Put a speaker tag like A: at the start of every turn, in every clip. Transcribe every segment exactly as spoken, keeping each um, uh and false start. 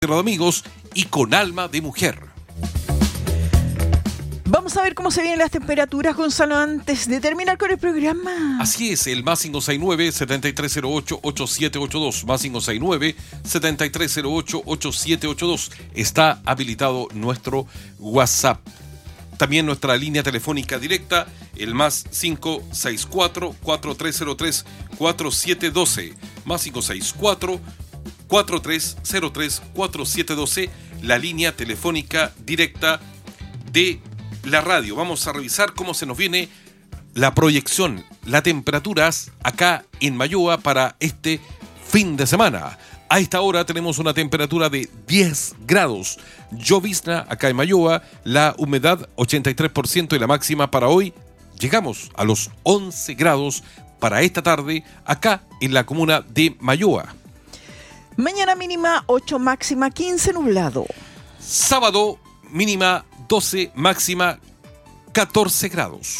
A: de amigos y con alma de mujer.
B: Vamos a ver cómo se vienen las temperaturas, Gonzalo, antes de terminar con el programa.
A: Así es, el más cinco seis nueve, siete tres cero ocho, ocho siete ocho dos, más cinco seis nueve, siete tres cero ocho, ocho siete ocho dos. Está habilitado nuestro WhatsApp. También nuestra línea telefónica directa, el más cinco seis cuatro, cuatro tres cero tres, cuatro siete uno dos, más cinco seis cuatro, cuatro tres cero tres, cuatro siete uno dos, la línea telefónica directa de la radio. Vamos a revisar cómo se nos viene la proyección, las temperaturas acá en Mayoa para este fin de semana. A esta hora tenemos una temperatura de diez grados, llovizna acá en Mayoa, la humedad ochenta y tres por ciento y la máxima para hoy llegamos a los once grados para esta tarde acá en la comuna de Mayoa.
B: Mañana mínima ocho, máxima quince, nublado.
A: Sábado mínima doce, máxima catorce grados.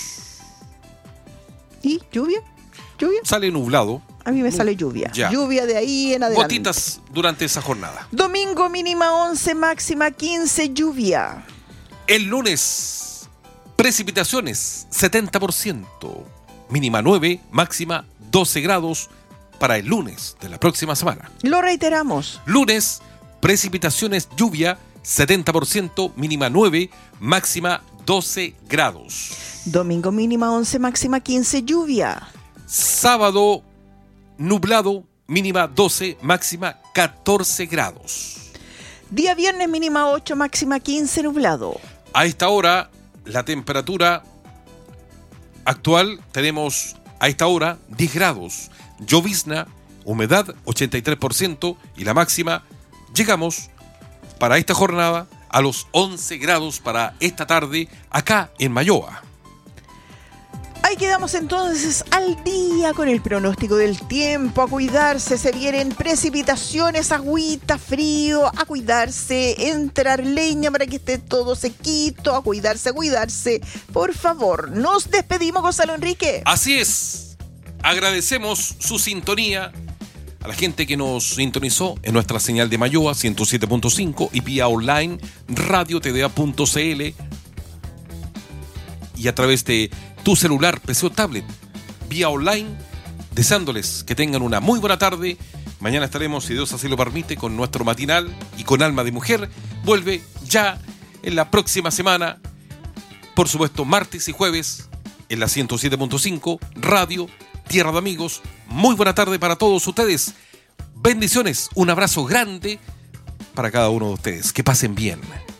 B: ¿Y lluvia? ¿Lluvia?
A: Sale nublado.
B: A mí me sale lluvia.
A: Ya.
B: Lluvia de ahí en adelante.
A: Gotitas durante esa jornada.
B: Domingo mínima once, máxima quince, lluvia.
A: El lunes, precipitaciones setenta por ciento, mínima nueve, máxima doce grados para el lunes de la próxima semana.
B: Lo reiteramos.
A: Lunes, precipitaciones, lluvia setenta por ciento, mínima nueve, máxima doce grados.
B: Domingo mínima once, máxima quince, lluvia.
A: Sábado, nublado, mínima doce, máxima catorce grados.
B: Día viernes mínima ocho, máxima quince, nublado.
A: A esta hora, la temperatura actual tenemos a esta hora diez grados, llovizna, humedad ochenta y tres por ciento y la máxima llegamos para esta jornada a los once grados para esta tarde acá en Mayoa.
B: Ahí quedamos entonces al día con el pronóstico del tiempo. A cuidarse, se vienen precipitaciones, agüita, frío, a cuidarse, entrar leña para que esté todo sequito, a cuidarse, a cuidarse. Por favor, nos despedimos, Gonzalo Enrique.
A: Así es, agradecemos su sintonía a la gente que nos sintonizó en nuestra señal de Mayoa ciento siete punto cinco y vía online radio t d a punto c l y a través de tu celular, P C o tablet, vía online, deseándoles que tengan una muy buena tarde. Mañana estaremos, si Dios así lo permite, con nuestro matinal y con alma de mujer. Vuelve ya en la próxima semana, por supuesto martes y jueves, en la ciento siete punto cinco, radio Tierra de Amigos. Muy buena tarde para todos ustedes. Bendiciones, un abrazo grande para cada uno de ustedes. Que pasen bien.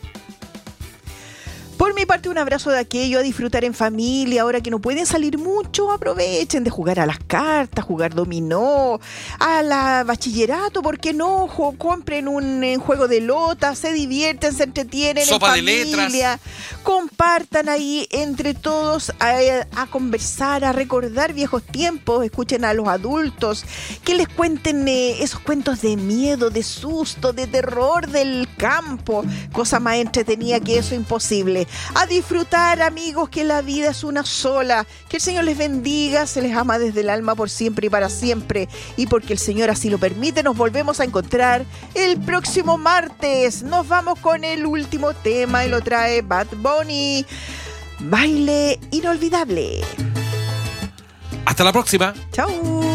B: Por mi parte, un abrazo de aquello, a disfrutar en familia. Ahora que no pueden salir mucho, aprovechen de jugar a las cartas, jugar dominó, a la bachillerato, ¿por qué no? Jo, compren un eh, juego de lota, se divierten, se entretienen
A: Sopa
B: en
A: de
B: familia.
A: letras.
B: Compartan ahí entre todos a, a conversar, a recordar viejos tiempos. Escuchen a los adultos, que les cuenten eh, esos cuentos de miedo, de susto, de terror del campo. Cosa más entretenida que eso, imposible. A disfrutar, amigos, que la vida es una sola. Que el Señor les bendiga, se les ama desde el alma por siempre y para siempre. Y porque el Señor así lo permite, nos volvemos a encontrar el próximo martes. Nos vamos con el último tema y lo trae Bad Bunny. Baile inolvidable.
A: Hasta la próxima.
B: Chau.